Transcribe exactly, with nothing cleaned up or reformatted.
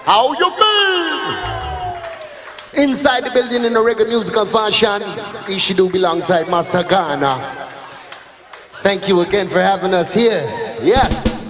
How you mean? Inside the building in a reggae musical fashion, Ishidu alongside Master Ghana. Thank you again for having us here. Yes.